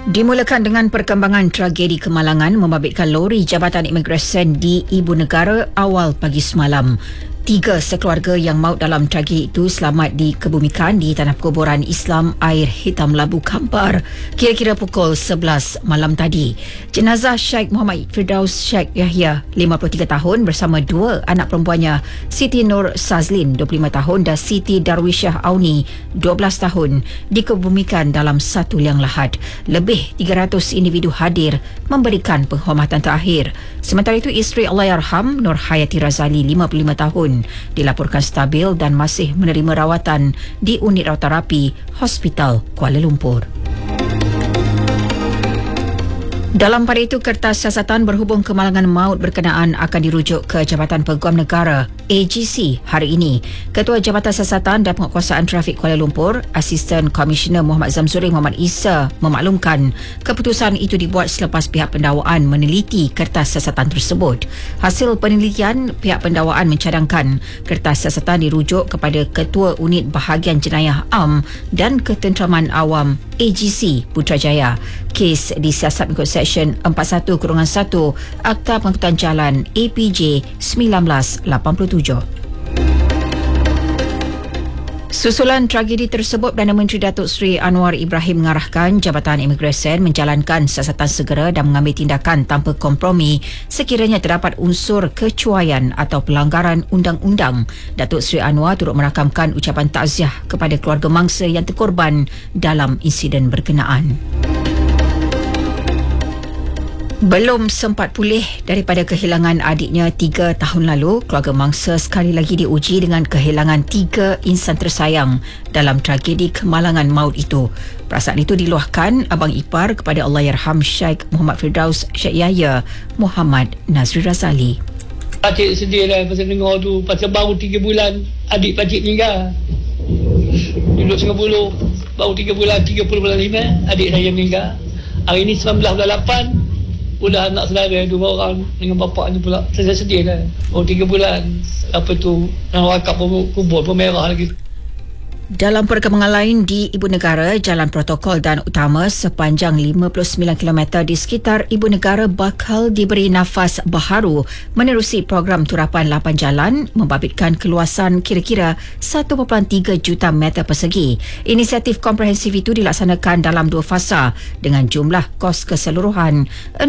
Dimulakan dengan perkembangan tragedi kemalangan membabitkan lori Jabatan Imigresen di Ibu Negara awal pagi semalam. 3 sekeluarga yang maut dalam tragedi itu selamat dikebumikan di Tanah Perkuburan Islam Air Hitam Labu Kampar kira-kira pukul 11 malam tadi. Jenazah Sheikh Muhammad Firdaus Sheikh Yahya, 53 tahun bersama 2 anak perempuannya, Siti Nur Sazlin, 25 tahun dan Siti Darwisyah Auni, 12 tahun, dikebumikan dalam satu liang lahat. Lebih 300 individu hadir memberikan penghormatan terakhir. Sementara itu, isteri Allahyarham Nur Hayati Razali, 55 tahun, dilaporkan stabil dan masih menerima rawatan di unit rawat terapi Hospital Kuala Lumpur. Dalam pada itu, kertas siasatan berhubung kemalangan maut berkenaan akan dirujuk ke Jabatan Peguam Negara AGC hari ini. Ketua Jabatan Siasatan dan Penguatkuasaan Trafik Kuala Lumpur, Asisten Komisioner Muhammad Zamzuri Muhammad Isa memaklumkan keputusan itu dibuat selepas pihak pendakwaan meneliti kertas siasatan tersebut. Hasil penelitian, pihak pendakwaan mencadangkan kertas siasatan dirujuk kepada Ketua Unit Bahagian Jenayah Am dan Ketenteraman Awam AGC Putrajaya. Kes disiasat mengikut Seksyen 41-1 Akta Pengangkutan Jalan APJ 1987. Susulan tragedi tersebut, Perdana Menteri Datuk Seri Anwar Ibrahim mengarahkan Jabatan Imigresen menjalankan siasatan segera dan mengambil tindakan tanpa kompromi sekiranya terdapat unsur kecuaian atau pelanggaran undang-undang. Datuk Seri Anwar turut merakamkan ucapan takziah kepada keluarga mangsa yang terkorban dalam insiden berkenaan. Belum sempat pulih daripada kehilangan adiknya 3 tahun lalu, keluarga mangsa sekali lagi diuji dengan kehilangan 3 insan tersayang dalam tragedi kemalangan maut itu. Perasaan itu diluahkan abang ipar kepada Allahyarham Sheikh Muhammad Firdaus Sheikh Yahya Muhammad Nazri Razali. Pakcik sedih lah pasal dengar tu, pasal baru 3 bulan adik pakcik meninggal. Duduk Singapura, baru 3 bulan, 30 bulan 5 adik saya meninggal. Hari ni 19 bulan 8 udah anak saudara 2 orang dengan bapaknya pula. Saya sedih lah. Oh, 3 bulan. Apa tu, nak wakaf kubur pun merah lagi. Dalam perkembangan lain di Ibu Negara, jalan protokol dan utama sepanjang 59 km di sekitar Ibu Negara bakal diberi nafas baharu menerusi program turapan 8 jalan membabitkan keluasan kira-kira 1.3 juta meter persegi. Inisiatif komprehensif itu dilaksanakan dalam 2 fasa dengan jumlah kos keseluruhan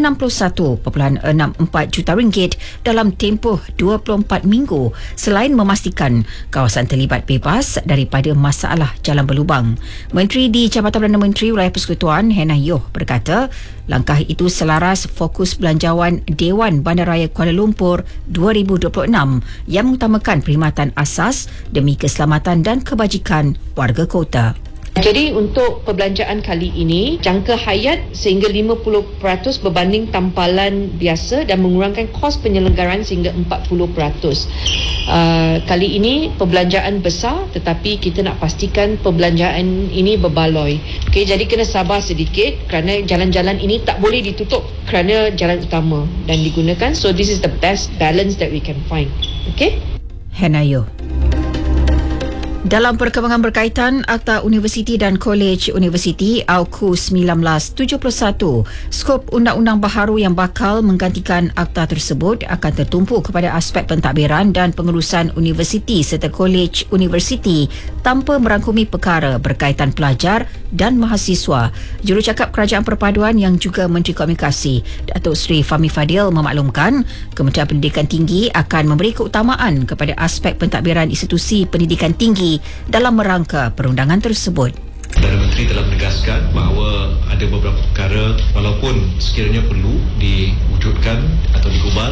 RM61.64 juta dalam tempoh 24 minggu, selain memastikan kawasan terlibat bebas daripada masalah jalan berlubang. Menteri di Jabatan Perdana Menteri Wilayah Persekutuan Hannah Yeoh berkata, langkah itu selaras fokus belanjawan Dewan Bandaraya Kuala Lumpur 2026 yang mengutamakan perkhidmatan asas demi keselamatan dan kebajikan warga kota. Jadi untuk perbelanjaan kali ini, jangka hayat sehingga 50% berbanding tampalan biasa dan mengurangkan kos penyelenggaraan sehingga 40%. Kali ini perbelanjaan besar, tetapi kita nak pastikan perbelanjaan ini berbaloi. Okay, jadi kena sabar sedikit kerana jalan-jalan ini tak boleh ditutup kerana jalan utama dan digunakan. So this is the best balance that we can find. Okay? Hannah Yeoh. Dalam perkembangan berkaitan Akta Universiti dan Kolej Universiti AUKU 1971, skop undang-undang baharu yang bakal menggantikan akta tersebut akan tertumpu kepada aspek pentadbiran dan pengurusan universiti serta kolej universiti tanpa merangkumi perkara berkaitan pelajar dan mahasiswa. Jurucakap Kerajaan Perpaduan yang juga Menteri Komunikasi, Datuk Seri Fahmi Fadil memaklumkan Kementerian Pendidikan Tinggi akan memberi keutamaan kepada aspek pentadbiran institusi pendidikan tinggi dalam merangka perundangan tersebut. Perdana Menteri telah menegaskan bahawa ada beberapa perkara walaupun sekiranya perlu diwujudkan atau digubal